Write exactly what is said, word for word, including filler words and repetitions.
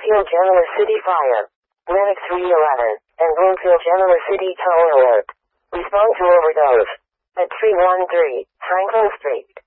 Bloomfield Genoa City Fire. Medic three eleven, and Bloomfield Genoa City Tower Alert. Respond to overdose. At three one three, Franklin Street.